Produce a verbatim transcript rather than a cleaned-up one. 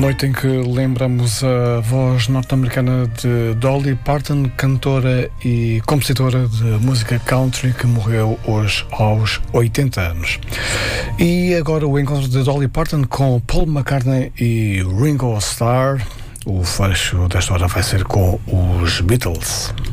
Noite em que lembramos a voz norte-americana de Dolly Parton, cantora e compositora de música country, que morreu hoje aos oitenta anos. E agora o encontro de Dolly Parton com Paul McCartney e Ringo Starr. O fecho desta hora vai ser com os Beatles.